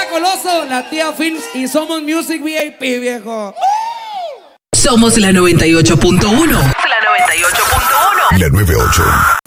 Coloso, la tía Films y Somos Music VIP, viejo. Somos la 98.1. La 98.1. La 98.